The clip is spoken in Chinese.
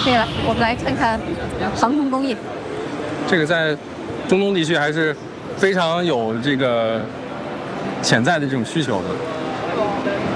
可以了，我们来看看航空工业。 这个在中东地区还是非常有这个潜在的这种需求的。